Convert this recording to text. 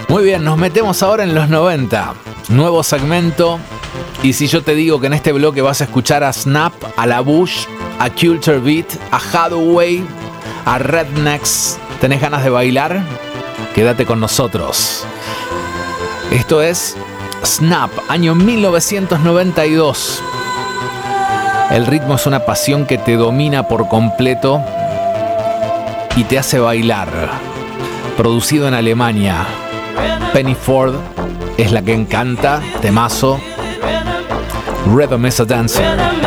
Muy bien, nos metemos ahora en los 90. Nuevo segmento. Y si yo te digo que en este bloque vas a escuchar a Snap, a La Bush, a Culture Beat, a Hathaway, a Rednecks, ¿tenés ganas de bailar? Quédate con nosotros. Esto es Snap, año 1992. El ritmo es una pasión que te domina por completo y te hace bailar. Producido en Alemania. Penny Ford es la que encanta, temazo. Rhythm is a Dancer.